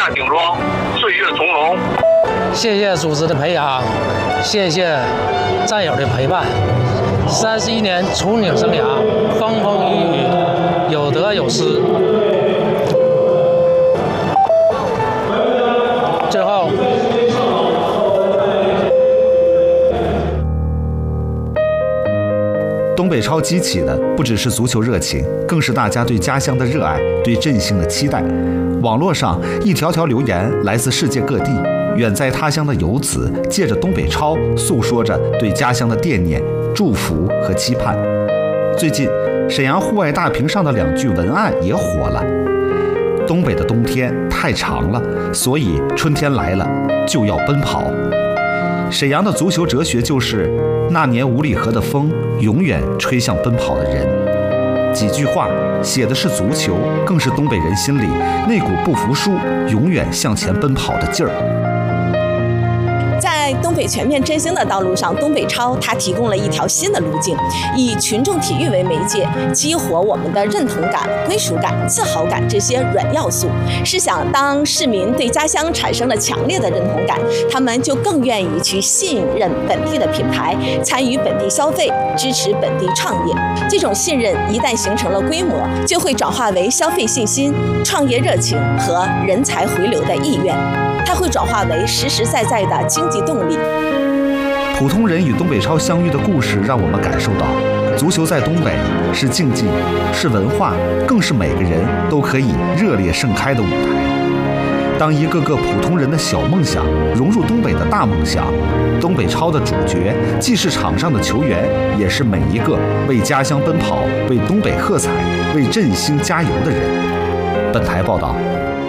下顶庄，岁月从容。 谢谢组织的培养，谢谢战友的陪伴。31年从警生涯，风风雨雨，有得有失。最后， 东北超激起的不只是足球热情，更是大家对家乡的热爱，对振兴的期待。网络上一条条留言来自世界各地，远在他乡的游子借着东北超诉说着对家乡的惦念、祝福和期盼。最近，沈阳户外大屏上的2句文案也火了：东北的冬天太长了，所以春天来了就要奔跑。沈阳的足球哲学就是那年五里河的风永远吹向奔跑的人。几句话写的是足球，更是东北人心里那股不服输、永远向前奔跑的劲儿。 在东北全面振兴的道路上，东北超它提供了一条新的路径，以群众体育为媒介，激活我们的认同感、归属感、自豪感这些软要素。试想，当市民对家乡产生了强烈的认同感，他们就更愿意去信任本地的品牌，参与本地消费，支持本地创业。这种信任一旦形成了规模，就会转化为消费信心、创业热情和人才回流的意愿。它会转化为实实在在的经济动力。 普通人与东北超相遇的故事，让我们感受到，足球在东北是竞技，是文化，更是每个人都可以热烈盛开的舞台。当一个个普通人的小梦想融入东北的大梦想，东北超的主角既是场上的球员，也是每一个为家乡奔跑、为东北喝彩、为振兴加油的人。本台报道。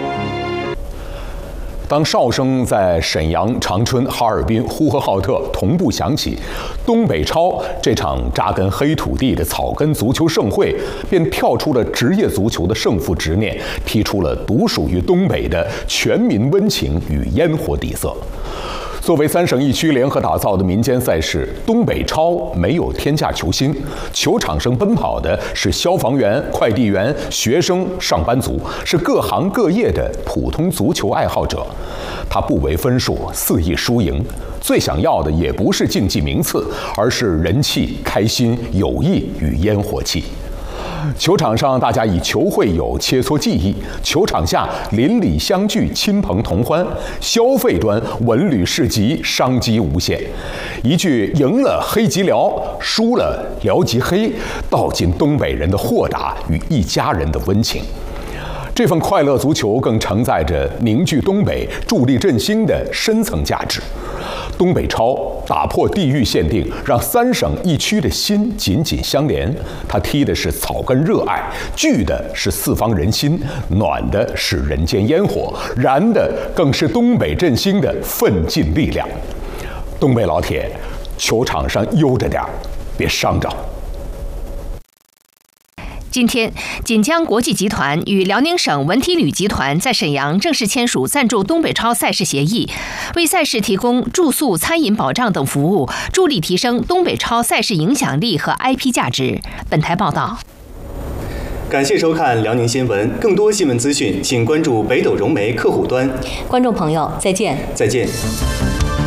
当哨声在沈阳、长春、哈尔滨、呼和浩特同步响起，东北超这场扎根黑土地的草根足球盛会便跳出了职业足球的胜负执念，踢出了独属于东北的全民温情与烟火底色。作为3省1区联合打造的民间赛事，东北超没有天价球星，球场上奔跑的是消防员、快递员、学生、上班族，是各行各业的普通足球爱好者。他不为分数，肆意输赢，最想要的也不是竞技名次，而是人气、开心、友谊与烟火气。球场上，大家以球会友切磋技艺；球场下，邻里相聚，亲朋同欢。消费端，文旅市集，商机无限。一句赢了黑吉辽，输了辽吉黑，道尽东北人的豁达与一家人的温情。这份快乐足球更承载着凝聚东北、助力振兴的深层价值。东北超打破地域限定，让3省1区的心紧紧相连。他踢的是草根热爱，聚的是四方人心，暖的是人间烟火，燃的更是东北振兴的奋进力量。东北老铁，球场上悠着点，别伤着。 今天，锦江国际集团与辽宁省文体旅集团在沈阳正式签署赞助东北超赛事协议，为赛事提供住宿、餐饮保障等服务，助力提升东北超赛事影响力和 IP 价值。本台报道。 感谢收看辽宁新闻，更多新闻资讯，请关注北斗融媒客户端。 观众朋友，再见。 再见。